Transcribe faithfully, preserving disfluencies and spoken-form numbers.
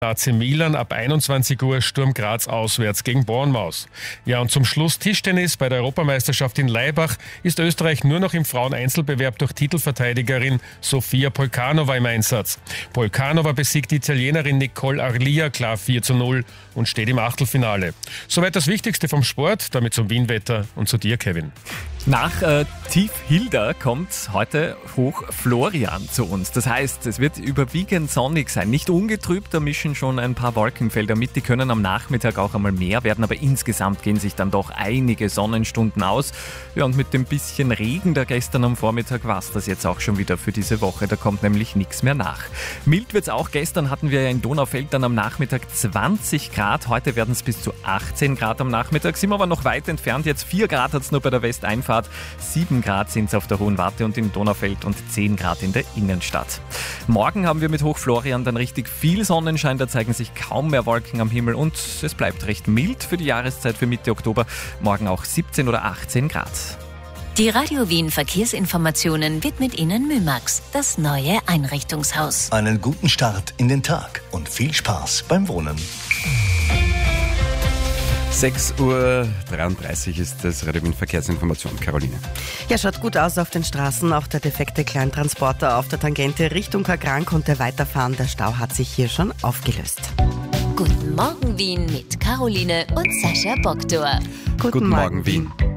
A C Milan ab einundzwanzig Uhr, Sturm Graz auswärts gegen Bournemouth. Ja, und zum Schluss Tischtennis. Bei der Europameisterschaft in Laibach ist Österreich nur noch im Fraueneinzelbewerb durch Titelverteidigerin Sofia Polkánova im Einsatz. Polkánova besiegt die Italienerin Nicole Arlia klar vier zu null und steht im Achtelfinale. Soweit das Wichtigste vom Sport, damit zum Wienwetter und zu dir, Kevin. Nach äh, Tief Hilda kommt heute Hoch Florian zu uns. Das heißt, es wird überwiegend sonnig sein. Nicht ungetrübt, da mischen schon ein paar Wolkenfelder mit. Die können am Nachmittag auch einmal mehr werden, aber insgesamt gehen sich dann doch einige Sonnenstunden aus. Ja, und mit dem bisschen Regen da gestern am Vormittag war es das jetzt auch schon wieder für diese Woche. Da kommt nämlich nichts mehr nach. Mild wird es auch. Gestern hatten wir ja in Donaufeld dann am Nachmittag zwanzig Grad. Heute werden es bis zu achtzehn Grad am Nachmittag. Sind wir aber noch weit entfernt. Jetzt vier Grad hat es nur bei der Westeinfahrt. sieben Grad sind es auf der Hohen Warte und in Donaufeld und zehn Grad in der Innenstadt. Morgen haben wir mit Hoch Florian dann richtig viel Sonnenschein, da zeigen sich kaum mehr Wolken am Himmel und es bleibt recht mild für die Jahreszeit für Mitte Oktober. Morgen auch siebzehn oder achtzehn Grad. Die Radio Wien Verkehrsinformationen widmet Ihnen Mymax, das neue Einrichtungshaus. Einen guten Start in den Tag und viel Spaß beim Wohnen. sechs Uhr dreiunddreißig ist das Radio Wien Verkehrsinformation. Caroline. Ja, schaut gut aus auf den Straßen. Auch der defekte Kleintransporter auf der Tangente Richtung Karkran konnte weiterfahren. Der Stau hat sich hier schon aufgelöst. Guten Morgen Wien mit Caroline und Sascha Bogdor. Guten, Guten Morgen, Morgen Wien.